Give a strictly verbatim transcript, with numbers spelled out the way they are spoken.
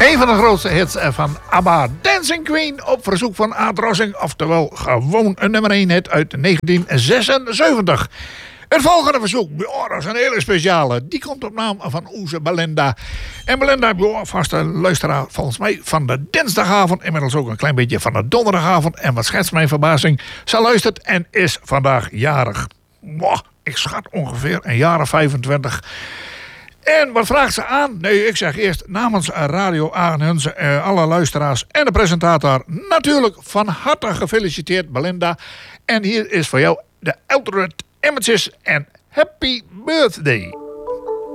Een van de grootste hits van ABBA, Dancing Queen, op verzoek van Aad Rossing. Oftewel gewoon een nummer één hit uit negentien zesenzeventig. Het volgende verzoek, ja, dat is een hele speciale. Die komt op naam van onze Belinda. En Belinda, ja, vaste luisteraar volgens mij van de dinsdagavond. Inmiddels ook een klein beetje van de donderdagavond. En wat schetst mijn verbazing, ze luistert en is vandaag jarig. Wow, ik schat ongeveer een jaar of vijfentwintig. En wat vraagt ze aan? Nee, ik zeg eerst namens Radio Arnhem, uh, alle luisteraars en de presentator natuurlijk van harte gefeliciteerd, Belinda. En hier is voor jou de Eldred Images en Happy Birthday.